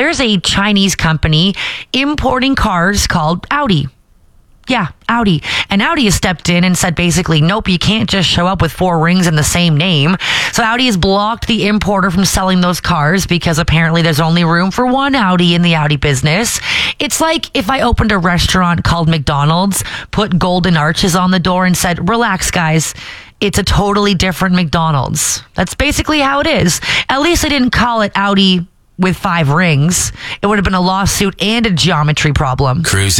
there's a Chinese company importing cars called Audi. Yeah, Audi. And Audi has stepped in and said basically, nope, you can't just show up with 4 rings in the same name. So Audi has blocked the importer from selling those cars because apparently there's only room for one Audi in the Audi business. It's like if I opened a restaurant called McDonald's, put golden arches on the door and said, relax, guys. It's a totally different McDonald's. That's basically how it is. At least I didn't call it Audi with 5 rings. It would have been a lawsuit and a geometry problem.